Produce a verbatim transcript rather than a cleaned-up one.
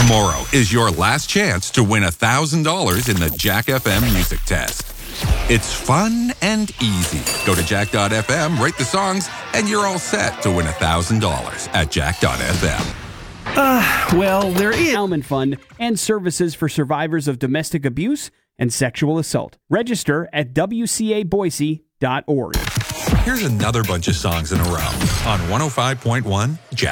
Tomorrow is your last chance to win one thousand dollars in the Jack F M music test. It's fun and easy. Go to jack dot f m, rate the songs, and you're all set to win one thousand dollars at jack dot f m. Uh, well, there is Endowment Fund and services for survivors of domestic abuse and sexual assault. Register at w c a boise dot org. Here's another bunch of songs in a row on one oh five point one Jack.